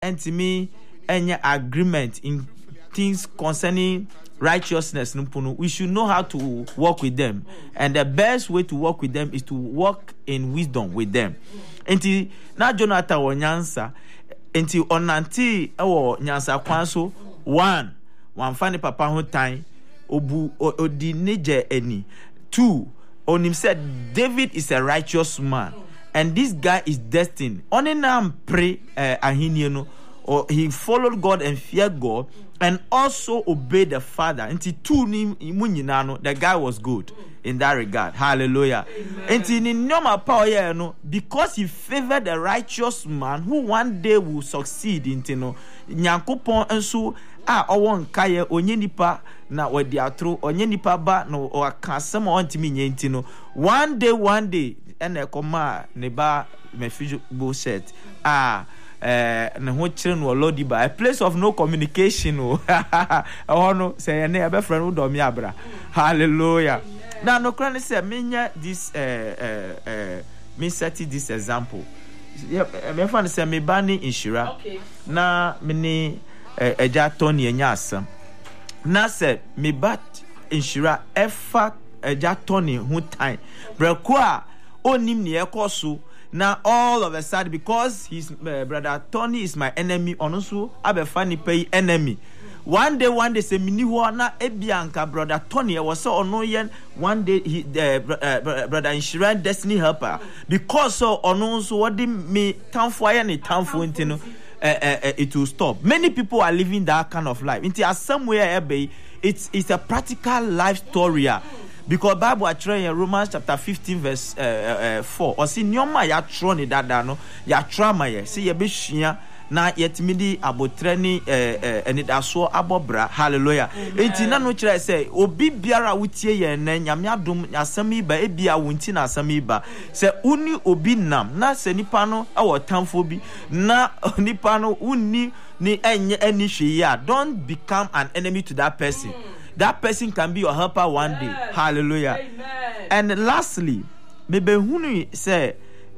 entimi any agreement in things concerning righteousness, we should know how to work with them. And the best way to work with them is to walk in wisdom with them. Enti na Jonathan wanyansa enti onanti ewo nyansa kwanso one fani papa ho time obu odi neje eni. 2 on him said David is a righteous man and this guy is destined. Only now pray ahinieno or he followed God and feared God and also obeyed the father. Until 2 the guy was good in that regard. Hallelujah. Until in normal power, because he favored the righteous man who one day will succeed into Nyankopon and so owon kaya onye nipa na wadi atro onye nipa ba no o ka asem o ntimi nyenti no one day ene koma ne ba mefibo set na ho kire no lodi ba a place of no communication o no say na be friend wo do me abra. Hallelujah. Now no can say menya this me set this example. Me fan say me bani inshira na me ni eja Tony enya asam na said me bat inshira efa eja Tony who time breko a onim ne ekoso na all of a sudden because his brother Tony is my enemy onoso abefa ni pay enemy one day say mini ho na ebianka brother Tony was so ono yen one day he brother insurance destiny helper because so ono so what me town for any town for intino it will stop. Many people are living that kind of life. Into somewhere it's a practical life story. Because Bible are trying in Romans chapter 15 verse 4. Or see nyoma ya troni that no ya trauma ye. See ye be shia na yetimidi abotreni enidaso abobra. Hallelujah. Enti na no kire say obi biara wutie ye na nyame adom asami ba ebia wunti na asami ba se uni obi nam na se nipa no awo tamfo bi na nipa no uni ni enye eni hwe don't become an enemy to that person. That person can be your helper one day. Hallelujah. Amen. And lastly, maybe hunu say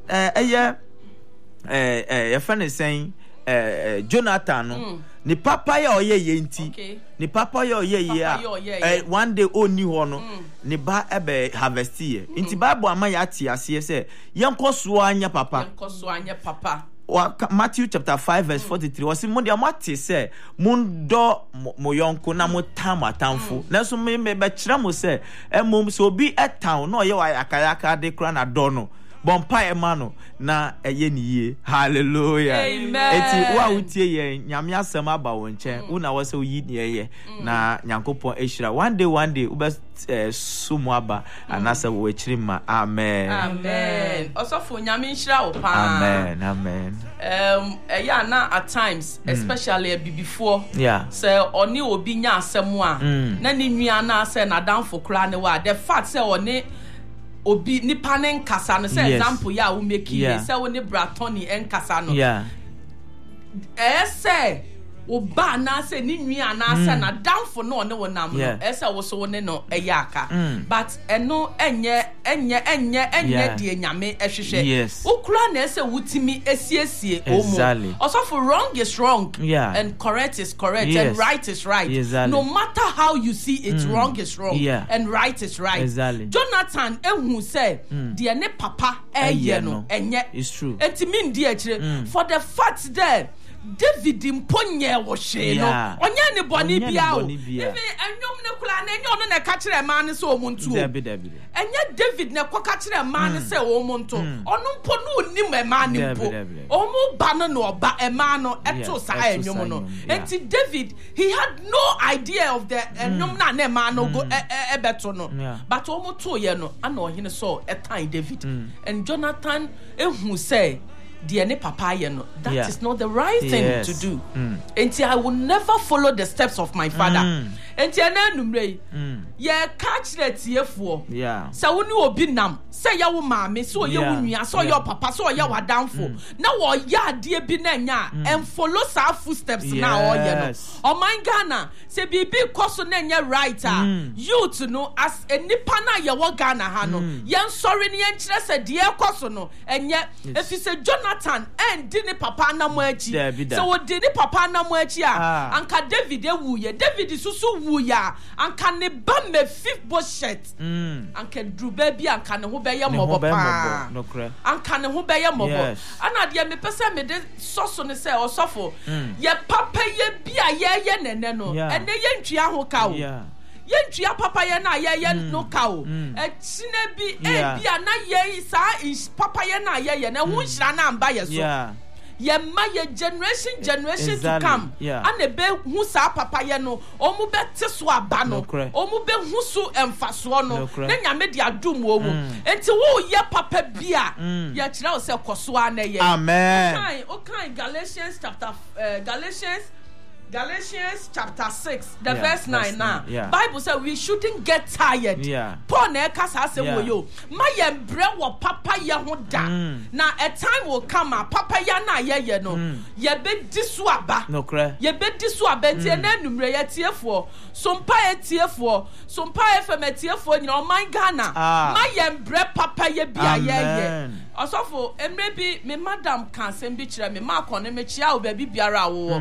your friend is saying Jonathan ni papa ya oye yenti ni papa ya oye ya one day oni ho no ni ba ebe harvest ye nti Bible ama ya ti ase say yenkoso anya papa Matthew chapter 5 verse 43 was mo dia mate say mundo mo yonko na mo tamatamfo na so me be kira mo say emom so bi town no ye wa yakayaka de kra na do no bompa emano na eye niye. Hallelujah. Amen. Eti wa utie ye nyame asem aba wo nche una wo se uyi ne ye na Nyankopon ehira one day ube sumu aba anasa wo echirima. Amen. Osofo nyame nhira wo pa. Amen. Yeah, na at times especially before say oni obi nya asem a na ni nua na say na danfo kra ne wa the fact say oni obi nipa ne nkasa no say example ya wo make say wo ne Bratoni enkasa no say oba na say ni nua na say na danfo no ne wonam no say wo so ne no eyaka but eno enye de nyame ehwehwe ukura na say wutimi esiesie omo also for wrong is wrong and correct is correct and right is right. No matter how you see it, wrong is wrong and right is right. Jonathan ehu say de ne papa eye no enye it's true entimin de akire for the fact that David imponye wo hwe no onye ne boni bia o even enyom ne kula na enyo no na ka kire man ne so omuntu o enye David ne kwa ka kire man ne se omuntu onu mpo no onim e man ne mpo omu ba no no ba e man no eto sa enyom no enti David he had no idea of the enyom na na man no go ebeto no but omu to ye no ana ohene so etan David and Jonathan ehu say DNA papa no that is not the right thing to do. Until I will never follow the steps of my father. enti ena numre ye catch the tiefo sa wo ni obi nam say ya wo maame so ye wo nua so your papa so ye wadamfo na wo ya ade bi na nya and follow sa footsteps na o ye no o man Ghana say bibi koso na nya right youth no as enipa na ye wo Ghana ha no yen sorry ne yen kire se de koso no enye if you say Jonathan and dini papa na mo achi so wo dini papa na mo achi anka David ewu ye David susu wu ya anka ne ba me fifth bullshit anka druba bi anka ne ho be ye mobo pa anka ne ho be ye mobo ana de me pese me de soso ne se osofo ye papa ye bi a ye nene no ene ye ntwia ho ka o yentua papa ye na ye no ka o chine bi bia na ye sa papa ye na ye na hu nhira na amba ye so ye ma ye generation exactly. To come ane be hu sa papa ye no omu be teso aba no omu be hu so emfaso no na nyame de adum wo mu enti wo ye papa bia ye kira o se koso ana ye amen okay Galatians chapter 6 the verse 9 now Bible says we shouldn't get tired Paul na kasa say wo yo ma ye bre wo papa ye ho da na a time will come papa ya na ye no ye be disu aba ye be disu aba tie na numre ye tiefo so mpa ye tiefo so mpa ye fem tiefo nyina o man Ghana ma ye bre papa ye bia ye osofo emre bi me madam kan sem bi kire me ma akone me chia o ba bi biara wo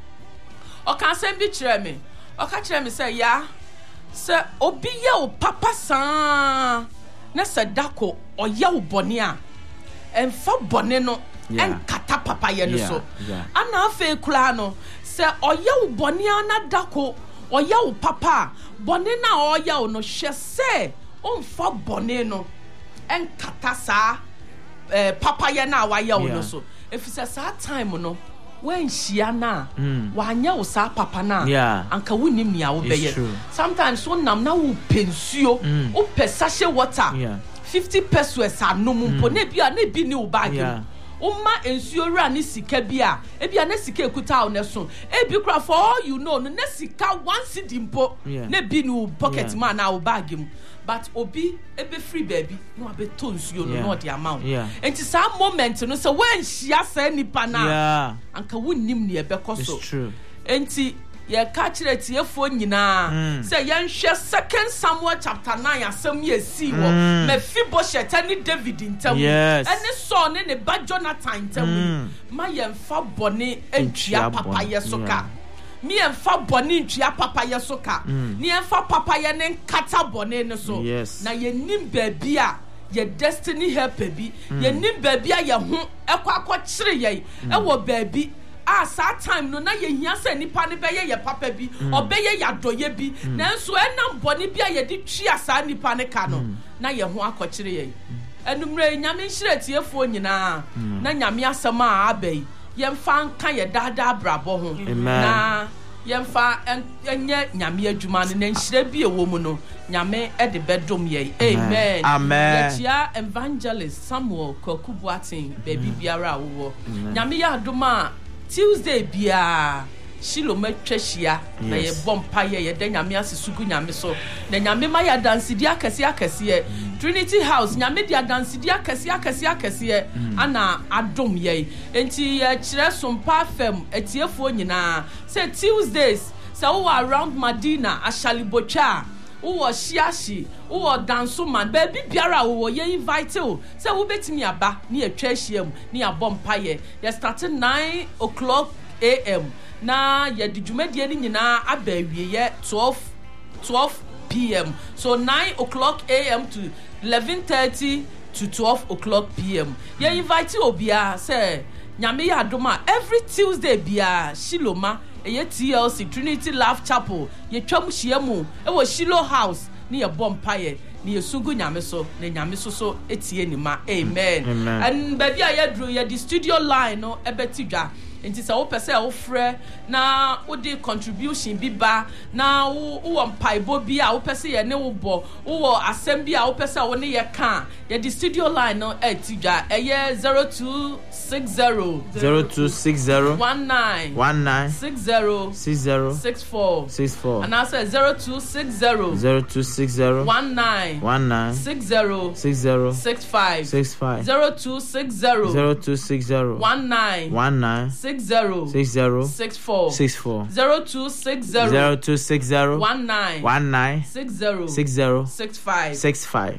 Oka sem bi kire me oka kire me say ya se obi ye o papa san na se dako o ye o bone a emfa bone no enkata papa ye no so ana afa kula no se o ye o bone na dako o ye o papa bone na o ye o no hwe se o mfa bone no enkata sa papa ye na wa ye o no so efisa sa time no when shiana wanya wo sa papa na anka wonim nia wo beye sometimes so nam na wo pensuo wo pesashe water 50 pesos anum mpo na bia na bi ni wo bag Uma ensuo ra ni sika bia e bia na sika ekuta o ne so e bi kra for all you know no na sika one cedi mpo na bi ni pocket man na o bag mu but obi e be free baby no abeto nsuo no no the amount enti some moment no so when hia sa nipa na anka wonnim ne e be koso enti ye ka kire tiefo nyina say ye nhwe 2 Samuel chapter 9 asem ye si wo Mephibosheth ani David ntam ene so ne ba Jonathan ntam ma ye mfa bone entwia papa ye soka mi emfa bone ntwia papa ye soka ni emfa papa ye ne nkata bone ne so na ye nim baabi a ye destiny helper bi ye nim baabi a ye ho ekwa kire ye e wo baabi sa time no na ye hia se nipa ne beye ye papa bi obeye ya doye bi nanso enam boni bia ye di twia sa nipa ne ka no na ye ho akokire ye enumre nyame nhire tiefo nyina na nyame asema a abai ye mfa nka ye dada brabo ho na ye mfa enye nyame adwuma ne nhire bi ewo mu no nyame e de bedom ye amen ye chia evangelist Samuel Kokubuatin baby biara wo nyame ya adoma Tuesday bia Shilo metwehia na ye bompa ye de nyame asesugu nyame so na nyame ma ya dansidi akese Trinity House nyame dia dansidi akese ana adom ye enti ye kire sompa fam etiefo nyina say Tuesdays say we around Madina Ashalibocha wo shiashi wo danso man baby biara wo ye invite o say wo betimi aba ni atwa hyiam ni abompa ye start 9 o'clock am na ye dijumedie ni nyina abawie ye 12 pm so 9 o'clock am to 11:30 to 12 o'clock pm ye invite obia say nyame ya adoma every Tuesday bia Shiloma eye TLC Trinity Love Chapel ye twam hyiamu e wo Shilo House ni ye bompaye ni yesugu nyame so na nyame so etie ni ma amen and baby a ye dru ye the studio line no ebetidwa nti sɛ wo pese wo frɛ na wo di contribution bi ba na wo mpaibo bi a wo pese ye ne wo bɔ wo asɛm bi a wo pese wo ne ye ka ye di studio line no etidwa eye 0260 19 60 64 and I say 0260 19 60 65 0260 19 60 64 0260 19 60 65.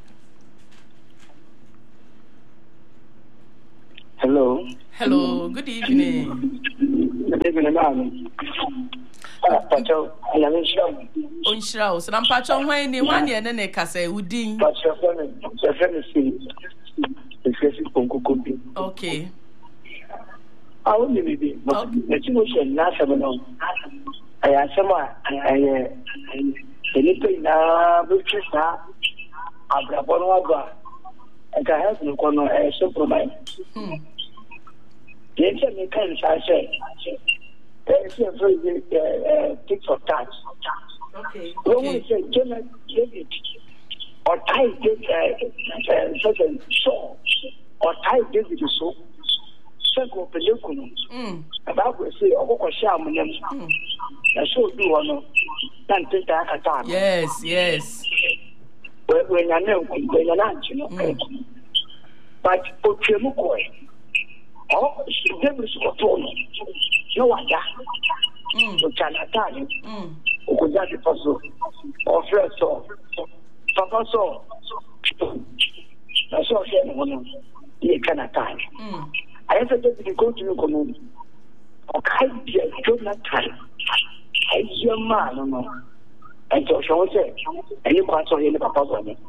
Hello, good evening. Good evening, ma'am. Pacho, Onshira, so I'm Pacho when you want you and Kase Udin. Okay. I only be the situation national. I am someone I anything now, which is now. Abrabonoga, and I have no corner as a provide. The internet can say, it's a very tick for tax. Okay. When we say David or tie such a show or tie David so, circle Pelucuno. About we say, oh, sham, and so do one, then take that attack. Yes. When I know, when you're not, you know, but Ochemuko. Oh, she gave us a phone. No wonder. So, Canatani, who could that be possible? Or first, Papa saw. I saw him, he Canatani. I have to go to your community. Okay, do not time. I hear man, no. And so, Sean said, and you can't saw him, Papa.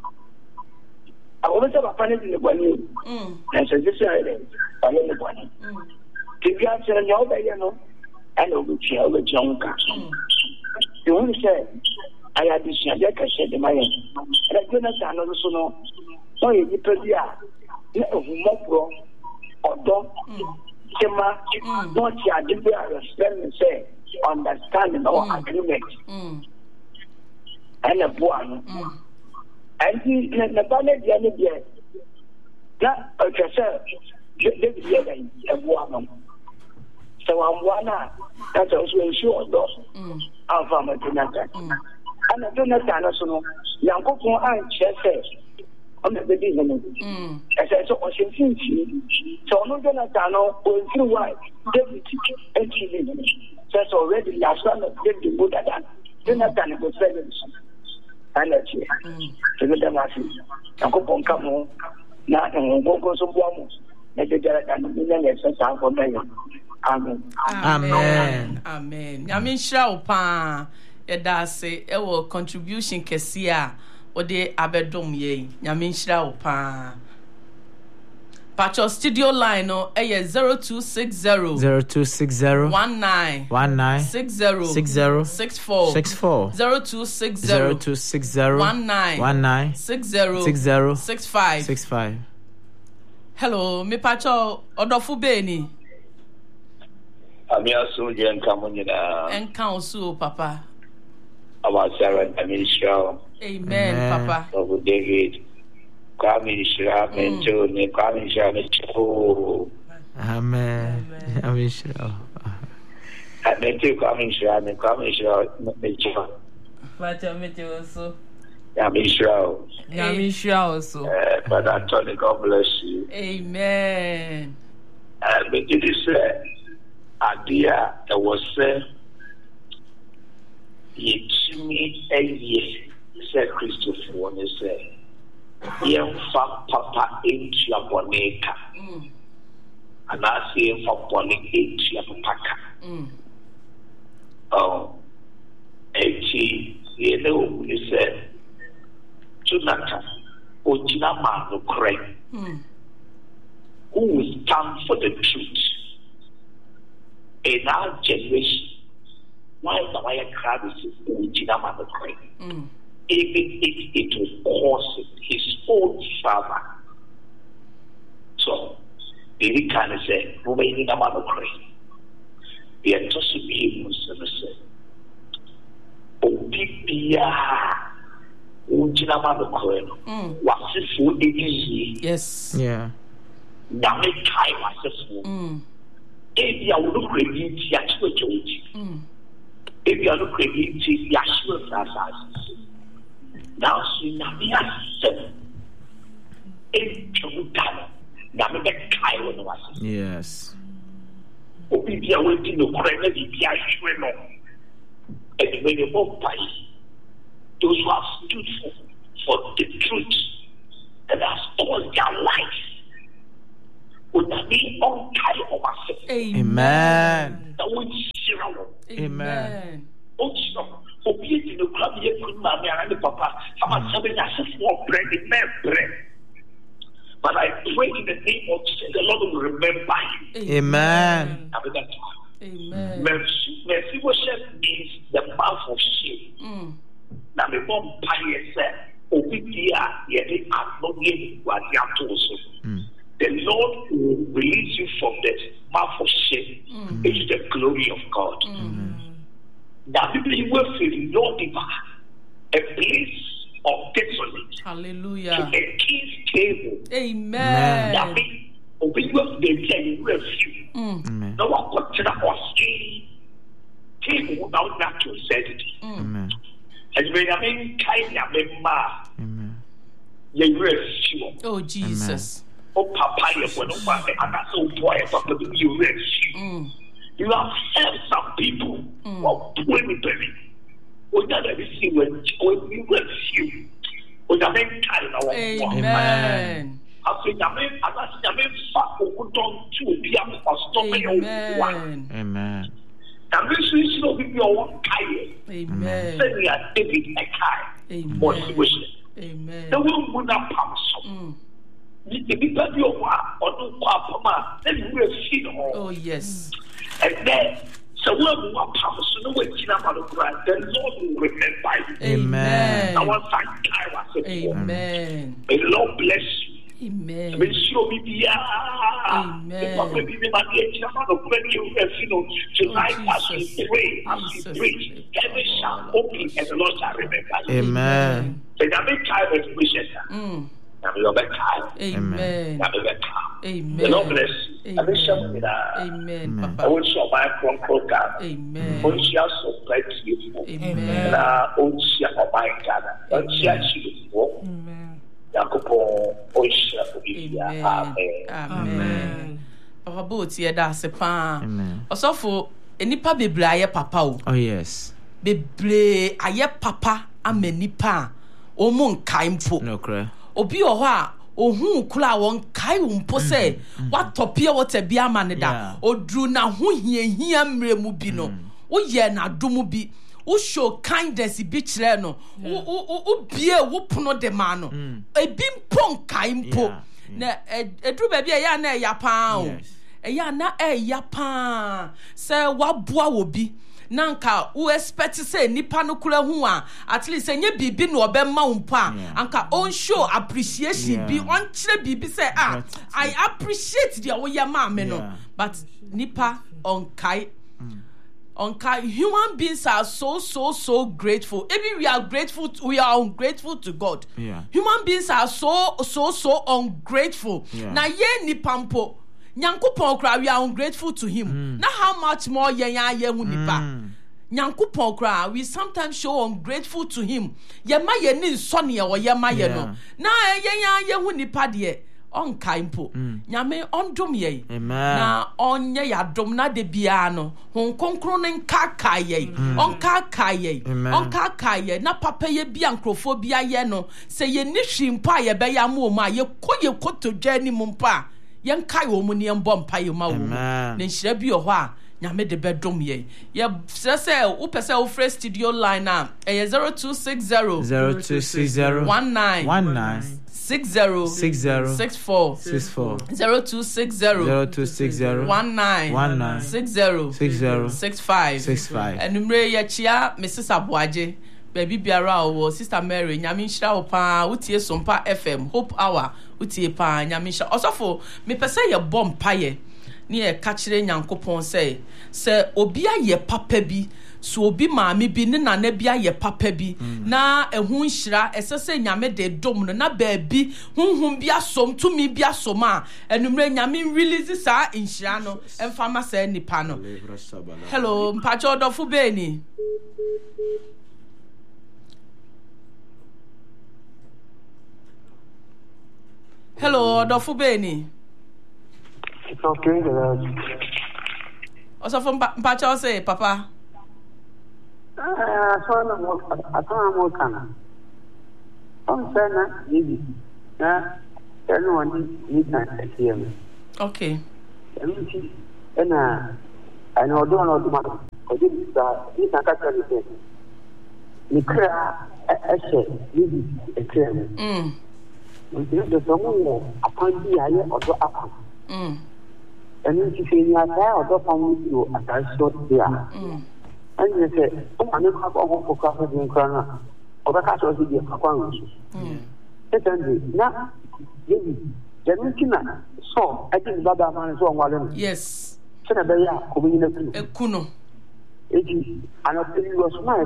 I always have a panic in the one. And so this is I am the one. If you answer your baby, I know which you have a junker. You only say, I had this like I said in my end. And I do not also know. Oh, you put the Mopro or dog, Gemma, not your respect and say, understanding or agreement. And a boy. And he the planet the other day. That a woman. So I'm one that's also ensure those from a Jonathan. And a Jonathan also, young couple and Chester on the beginning. As I saw on so no Jonathan will see why David and that's already last one of David Buddha. Jonathan was very. And that's it. To the Damasi, Uncle Poncamo, not in Bogos of Womo, and the Million for Mayon. Amen. Yamin Shao Pa, Edase, Ewo contribution Kessia, or de Abedom ye, Yamin Shao Pa. Pacho studio line no 0260 19 60 64 0260 19 60 65. Hello, me Pacho Odofu Beni. Amia Suja and Kamunina and Council, Papa. Our Sarah Amisha. Amen, Papa. Of David. Kwame Shira Mento, Kwame Shira Mento. Amen. Kwame Shira. I met you, Kwame Shira Mento. Pacho Mento also. Kwame Shira also. But Anthony, God bless you. Amen. And it is idea that was me a year, said Christopher, when he said. Yemfa papa into your boneka. And I see him for bonnet into your paka. Oh, you know, you said, Jonathan, Ojinama no craig. Who will stand for the truth in our generation? Why the wire crowd is Ojinama no craig? Even if it will cause his own father. So, Billy can say, remaining a man of grace. deɛ ɛtɔ so mmienu nso no sɛ obi biara wogyina ma nokorɛ no w'asefoɔ ɛdi yie. Yes. Yeah. Nyame kae w'asefoɔ. Ebi a wonokorɛ bi nti akyerɛkyerɛ wo ti. Ebi a wonokorɛ bi nti yɛahyerɛ fra asase. Nanso Nyame asɛm ɛntwa wo da no Nyame bɛkae wo no w'asefoɔ. Yes. Obi bi a wɔdi nokorɛ na biribi ahwere no ɛde when you walk by those who have stood for the truth and have stolen their life. Amen. Amen. But I pray in the name of Jesus, the Lord will remember you. Amen. Amen. Mephibosheth means the mouth of shame. Now, the bomb pie said, the Lord will release you from the mouth of shame into the glory of God. Now, people will feel Lord a place of desolate. Hallelujah. To a king's table. Amen. Now, people they tell you refuge. No one consider us table without natural certainty. Amen. And when I mean kind of Amen. You refuge. Oh Jesus. Oh, Papa, you want to buy and that's so boy, Papa, you refuge. You have helped some people who are poorly buried. What does that see when you refuge? What I mean, kind of Amen. I think I mean, fuck, who don't do be able to stop your one. Amen. And this is not with your own kind. Amen. Say we are David a kind. Amen. The world would not pass. The people you are or no papa, then you will see the whole. Oh yes. And then so when we want papa, so no way to the Lord will remember you. Amen. I want to thank God. Amen. May the Lord bless you. Amen. May show me the Amen. Tonight as we pray, as we preach, heaven shall open and the Lord shall remember you. Amen. The Amen. Amen. The Lord bless you. Amen. I will show my program. Amen. I will share so plenty. Amen. I will share my Ghana. I will share you. Amen. Papa Boti eda sepa. Osofo enipa bebre aye papa o. Oh yes. Bebre aye papa amenipa o mu nkai mpo. No cry. Obi o ho a ohun kula won kai mpo se watopie water bi amane da. Odru na ho hiahia mremu bi no. Wo ye na domu bi. Who show kindness bi kire no wo bie wo pono de ma no ebi mpon kai mpo na edru ba bia ya na ya pa o ya na ya pa se waboa wo bi nanka wo expect say nipa no kura hu a at least enye bibi no obemma wo mpa anka on show appreciation bi on kire bibi say I appreciate the wo ye ma me no but nipa on kai human beings are so grateful. Even we are grateful, we are ungrateful to God. Human beings are so ungrateful. Na ye ni pampo, Nyankopon kra we are ungrateful to him. Now how much more ye hu nipa? Nyankopon kra we sometimes show ungrateful to him. Ye ma ye ni nsone ye wo ye ma ye no. Na ye hu nipa de on kaimpo nyame ondom ye na onye yadom na de bia no hon konkro ne nkaka ye on kaka ye na papa ye bia nkrofo bia ye no se ye ni hwimpa ye be ya mo ma ye kotodwa ni mumpa ye nkai wo mu ne mbom pa ye ma wo ne nhira bi ho a nyame de bedom ye se wo pese wo fresh studio line na 0260 19 60 64 0260 19 60 65 enumere ye chia Mrs. Abuaje baby biara o Sister Mary nyame nhira wo pa utie sompa FM Hope Hour utie pa nyame nhira osofo me pese ye bom paye ni e ka kire Nyankopon say se obi aye papa bi so obi maame bi ne nana bi aye papa bi na ehu nhira esese nyame de dom no na ba bi hunhum bi asom tumi bi asom a enumre nyame release sa nhira no emfama sa nipa no. Hello mpacho do fu be ni. Hello Odofu Beni. It's okay. Also from Pacho say, Papa. I saw more can. Sana, maybe. Everyone needs to hear me. Okay. And I know don't know the matter. I did that. This I can't tell you. You cry, I say, maybe a clear. The song upon the eye or the upper. And if you say you are there or the family, you are short there. And you say, oh, I don't have all for coffee in Corona or the castle of the Aquarius. Now, maybe Jamaica saw, I think Baba Man is one. Yes. Senator, Kuno. It is an opinion was my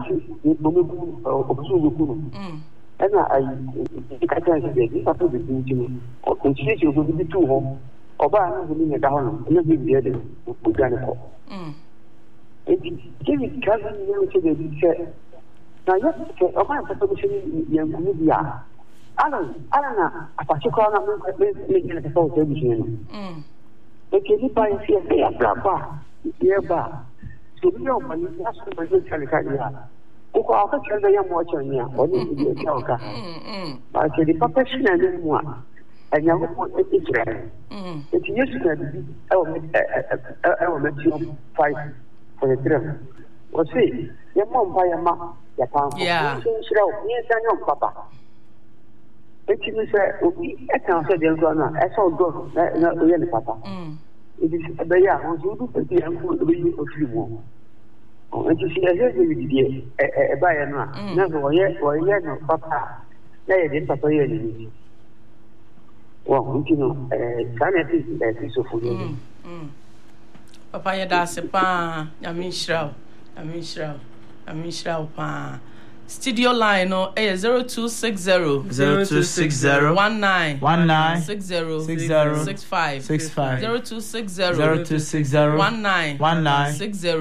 Kuno. And I can't say this after the teaching or consider you will be too home or by a down and you'll be the organical. It is cousin you to the chair. Now, yes, a man proposition young media. Alan, a particular making a full television. They can buy a fear bar, nearby. So we know when you ask my good California. Uko akacheza ya mwachonya oni ilioka basi the professional one anya ko Israel it used to be I met 5 for the trip o see ya momba ya ma ya pa Israel ni sanyo papa it is obi e kan so de go na e so go na o ye ni papa it is be ya o do pe ya ko do yi o fi mo. And you see, I heard you buy a man. Never yet, no, Papa. They didn't Papa. Well, you know, sanity is so for you. Papa, ya da se pa, Yamishra, pa. Studio line no 0260 19 60 65 0260 19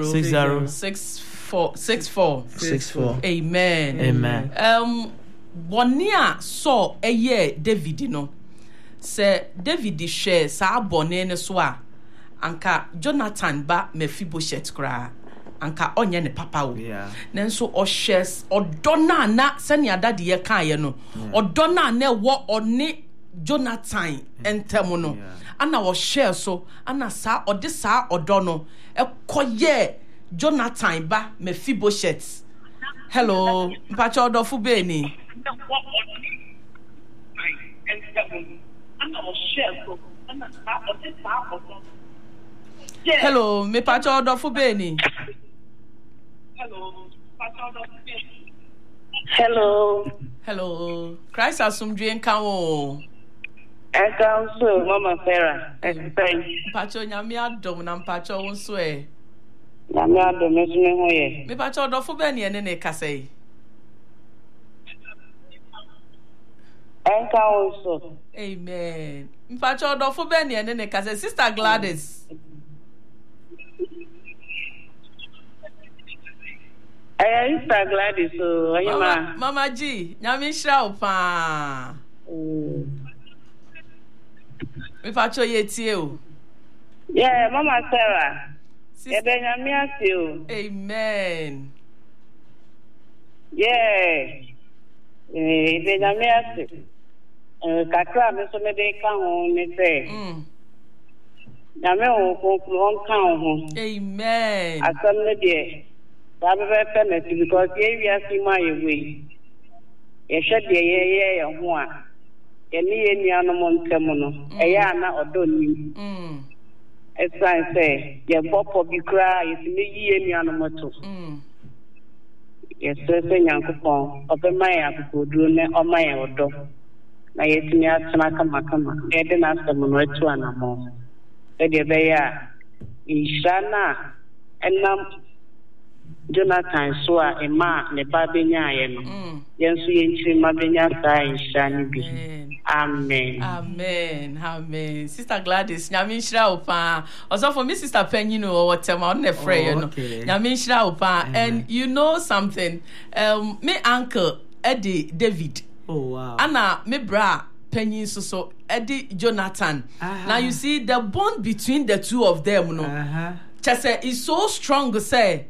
64. Amen. Bonia saw a year David no. Say David share sa bone ne so a anka Jonathan ba Mephibosheth kra. Anka onye ne papa wo nanso o shares odona na sani adade ye kan ye no odona na wo oni Jonathan entemu no ana o share so ana sa ode sa odono ekoye Jonathan ba Mephibosheth. Hello mpacha odofu be ni ana o share so ana sa ode sa odono. Hello me pacha odofu be ni. Hello. Christ asumdwe nka wo. Eka so Mama Sarah. Pacho nyame adom na pacho wo so e. Nyame adom esume ho ye. Me pacho odofu be ni ene ne kasai. Eka wo so. Amen. Pacho odofu be ni ene ne kasai. Sister Gladys. Sister Gladys, so Mama G, nyame shira opa. Me pacho yetie o. Yeah, Mama Sarah. Ebe nyame ase o. Amen. Yeah. Ebe nyame ase. Kakra me so me de ka ho me se. Nyame ho ko kan ho. Amen. Asam ne de because we are seeing my way. You should be a one. Any animal temono, a yana or don't. As I say, your bop be cry is me any animal too. Yes, sir, young open my app, do on my order. Na yet me at Nakama, Eden after Mono to Anamo. Eddie Baya, inshana enam Jonathan so a ema ne ba benya ye no yenso yenchiri ma benya sa inshani bi amen amen Sister Gladys nyame nshira opa also for me Sister Penny no whatever on the frey no nyame nshira opa and you know something me uncle Eddie David ana me bra Penny so Eddie Jonathan now you see the bond between the two of them no just say is so strong say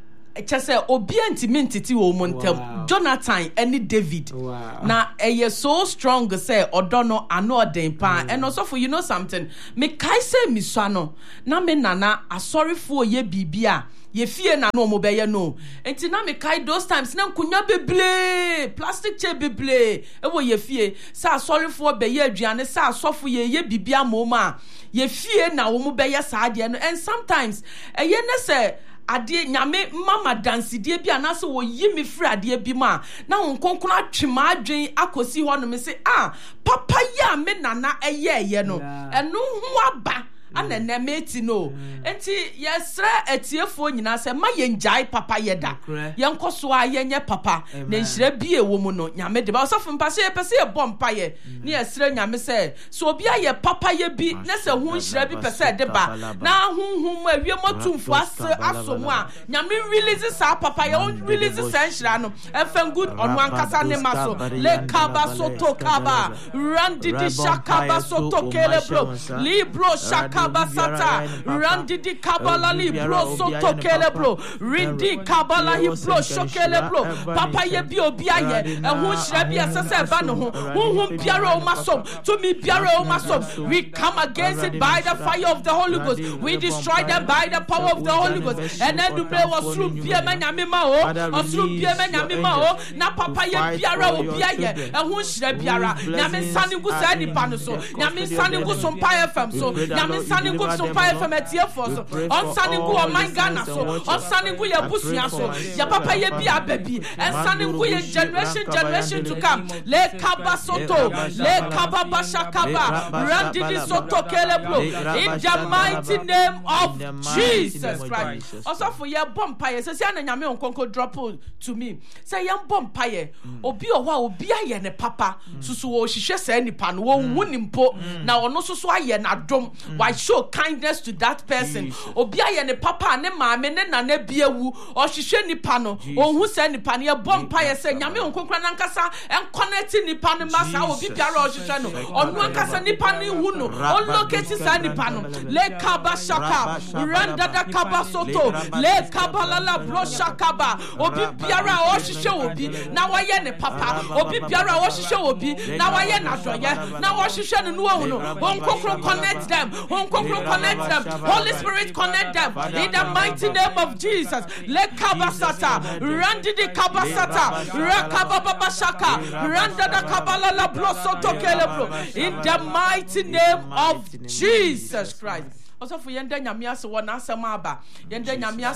just say obi antimintiti wo montem Jonathan and David na so strong say odono ano den pa and also for you know something me kai say mi so no na me nana asorifo ye bibia ye fie na no mo beye no enti na me kai those times na nkunya beble plastic chair beble e wo ye fie sa asorifo beye aduane sa asofo ye bibia moma ye fie na wo mo beye sa de no and sometimes ye na say ade nyame mama dansidie bi anaso wo yimi free ade bi ma na wonkonkon atwema adwen akosi ho no me say papa ya me nana eye no eno ho aba anene meti no enti yesra etiefo nyina se ma yenjai papa yeda yenkoso a yenye papa na nhire bie wo mu no nyame de ba osofo mpa se pese e bompa ye na yesra nyame se so obi aye papa ye bi na se hu nhire bi pese de ba na hunhum awie motumfo asomu a nyame release sa papa ye on release sa nhira no efen good onu ankasa ne maso le kaba soto kaba randi di shakaba soto kelebro libro shaka Kabasata, Randidi Kabala Libro, Soto Kelebro, Rindi Kabala Hibro, Shokelebro, Papa Yebio Biaye, and who Shabia Sasavano, whom Piero Masom, to me Piero Masom. We come against it by the fire of the Holy Ghost. We destroy them by the power of the Holy Ghost. And then the play was through Piamanamimao, or through Piamanamimao, na Papa Piero Biaye, and who Shabiara, Yamin Sanigu Sani Panoso, Yamin Sanigu Sompire Fam, so Yamin Sanigu Sompire Fam at Tiafos, on Sanigu or Mangana, so on Sanigu Yabusiaso, Ya Papa Yabia baby, and Sanigu generation to come. Le Kaba Soto, Le Kaba Bashakaba, Randidi Soto Kelebro, in the mighty name of Jesus Christ. Also for your bumpire, says Yana Yami on Conco drop to me. Say young bumpire, Obi or Obia and a papa, Susu, she says any pan, won't impo, now no so I and drum. Why show kindness to that person? Obia and a papa and a mamma and a beer woo, or she shany pano, or who send the pan, your bumpire saying Yami on Concranancasa and connecting the pan massa will be Piaro, or Nuancasa Nipani Wuno, or located Sanipano, Le Kaba Shaka, Randa da Kaba Soto, Le Kabalala Broshakaba, Obi Piara or she show be, now I am a papa, Obi Piara or she show be, now I am not yet, now I should show no one, Hong Kong connect them, Hong Kong connect them, Holy Spirit connect them, in the mighty name of Jesus, Le Kabasata, Randi di Kabasata, Rakababa Shaka, Randa da Kabalala Brosoto Kelebro, in the mighty name of Jesus Christ. Also for Yenda Nyamiase one Asamaba, Yenda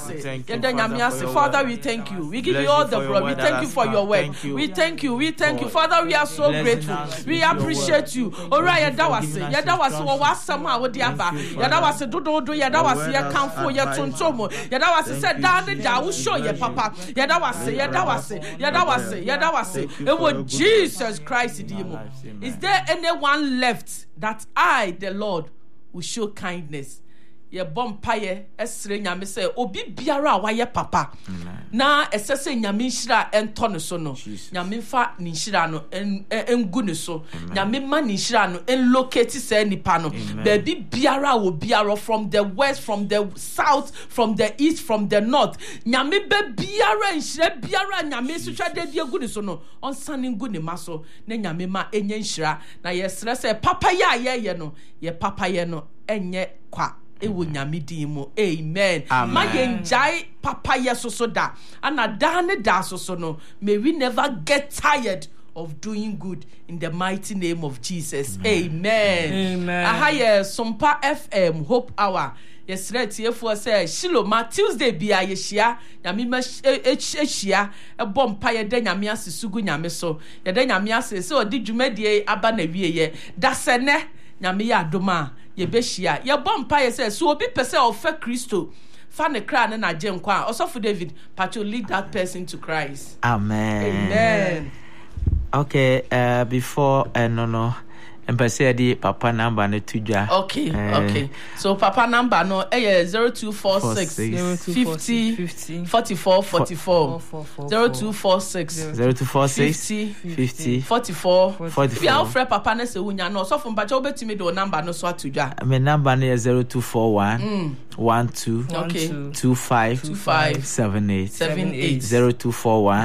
Nyamiase, Father, we thank you. We give you all the glory. We thank you for your work. We thank you. Father, we are so grateful. We appreciate you. Alright, Yadawase, Wasama, Wadiaba, Yadawase, Dodo, Yadawase, Yakamfo, Yatuntomo, Yadawase said, Daddy, I will show you, Papa. Yadawase. It was Jesus Christ. Is there anyone left that I, the Lord, will show kindness? Ye bompaye esre nyame say obi biara wa ye papa na esese nyame nhira ento ne so no nyame fa ne nhira no engu ne so nyame ma ne nhira no enlocate say nipa no baby biara wo biara from the west, from the south, from the east, from the north, nyame be biara nhira biara nyame sutwa de egu ne so no onsane ngu ne maso na nyame ma enye nhira na yesre say papa ye no ye papa ye no enye kwa ewo nyame din mu. Amen. Ma yenjai papa yeso so da ana da ne da so no, may we never get tired of doing good in the mighty name of Jesus. Amen. Ahaye Sompa FM Hope Hour. Yesre tiefo say Shiloma Tuesday bia yehia nyame ma ehia ebom pa ye da nyame ase sugu nyame so ye da nyame ase se odi dwumadie aba na wieye da sene nyame ya adoma yebeshia ye bompa ye say so obi pese ofa Kristo fa ne kra ne na je nkwa Osofo David pacho lead that person to Christ. Amen. Okay, before no empese di papa number ne tuja. Okay. So papa number no 0246 50 44 44 0246 50 44 44. Ya ofre papa na se wunya no so fun bacha obetimi do number no so atuja. My number no 0241 12 25 78 0241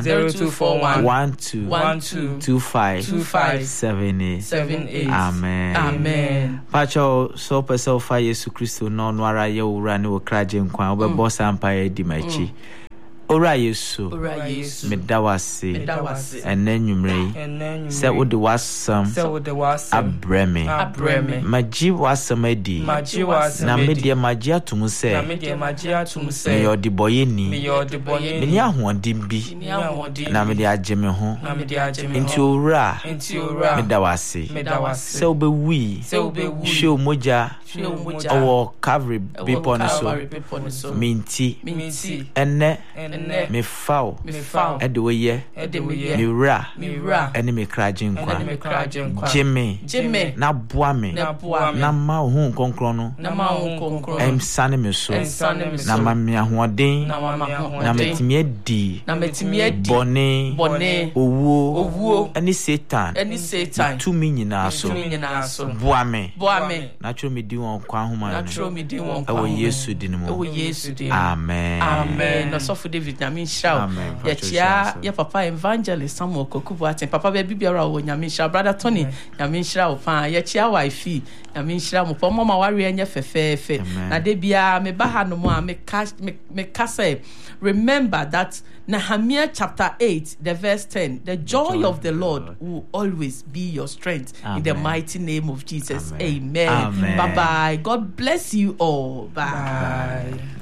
12 25 78. Amen. Pacho so person fa Yesu Kristo no nwara ye owura ne wo kraje nkwa obebo sampa ye di machi. Ora Yesu medawase enenwumre se wo de wasam abreme maji wasam adi na media maji atum se me yo de boyeni me ni ahodim bi na media ageme ho nti owura medawase se obewi show moja owo Calvary bepon so minti enne me foul ede we ye me ra ene me kraje nkwa Jimmy na boa me na ma hu konkron no em sane me so na ma me ahoden na metimi adi bone owo ene Satan tu mi nyina so boa me na tro me di won kwa homa no ewo Yesu di no mo amen. No Osofo David Nyamin Shao ya papa evangelist Samuel Kokubu aten papa be bibiara wo Nyamin Shao brother Tony Nyamin Shao pa ya chia wifi Nyamin Shao mo po mama ware enye fefefe na de bia me ba ha no mo a me kase remember that Nehemiah chapter 8 the verse 10 the joy of the Lord will always be your strength. In the mighty name of Jesus. Amen. Bye bye. God bless you all. Bye.